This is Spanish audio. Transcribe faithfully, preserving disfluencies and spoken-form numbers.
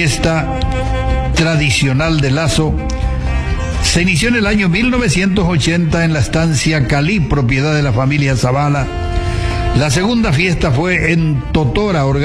Fiesta tradicional de Lazo se inició en el año mil novecientos ochenta en la estancia Calí, propiedad de la familia Zavala. La segunda fiesta fue en Totora, organizada